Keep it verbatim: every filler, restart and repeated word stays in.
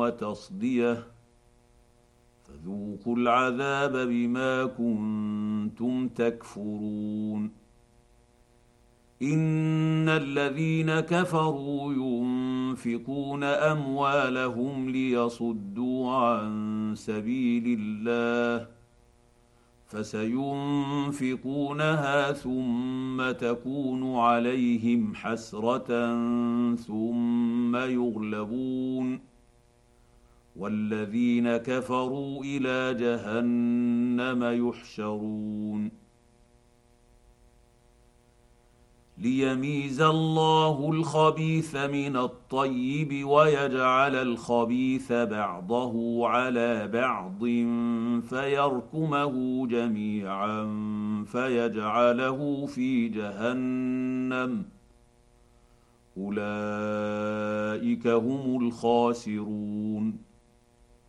وتصديه فذوقوا العذاب بما كنتم تكفرون. ان الذين كفروا ينفقون اموالهم ليصدوا عن سبيل الله فسينفقونها ثم تكون عليهم حسره ثم يغلبون والذين كفروا الى جهنم يحشرون. ليميز الله الخبيث من الطيب ويجعل الخبيث بعضه على بعض فيركمه جميعا فيجعله في جهنم اولئك هم الخاسرون.